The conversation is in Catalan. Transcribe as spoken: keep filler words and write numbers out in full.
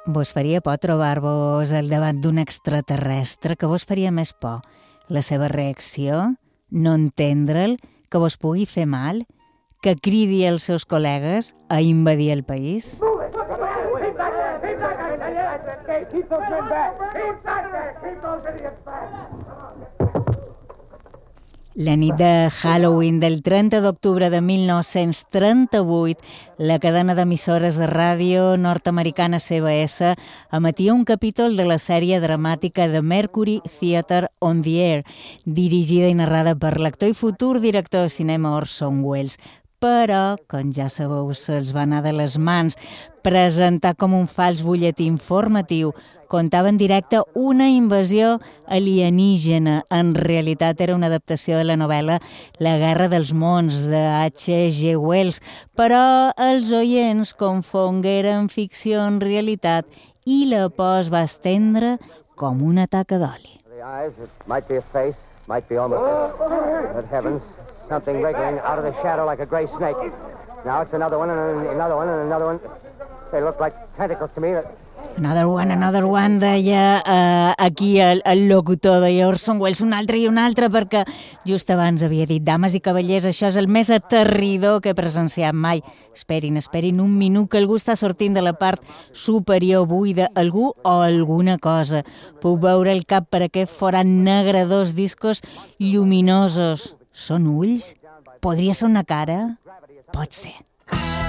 Vos faria por trobar-vos al davant d'un extraterrestre? Que vos faria més por? La seva reacció? No entendre'l? Que vos pugui fer mal? Que cridi els seus col·legues a invadir el país? La nit de Halloween del trenta d'octubre de mil nou-cents trenta-vuit, la cadena d'emissores de ràdio nord-americana C B S emetia un capítol de la sèrie dramàtica The Mercury Theatre on the Air, dirigida i narrada per l'actor i futur director de cinema Orson Welles. Però, com ja sabeu, se'ls va anar de les mans. Presentar com un fals butlletí informatiu, contava en directe una invasió alienígena. En realitat era una adaptació de la novel·la La guerra dels mons, de H G Wells, però els oients confongueren ficció en realitat i la por es va estendre com una taca d'oli. Something wriggling out of the shadow like a gray snake. Now it's another one and another one and another one. They look like tentacles to me. Another one, another one, deia uh, aquí el, el locutor, deia Orson Welles, un altre i un altre, perquè just abans havia dit, dames i cavallers, això és el més aterridor que he presenciat mai. Esperin, esperin un minut que algú està sortint de la part superior buida, algú o alguna cosa. Puc veure el cap per aquest forat negre, dos discos lluminosos. Són ulls? Podria ser una cara? Pot ser.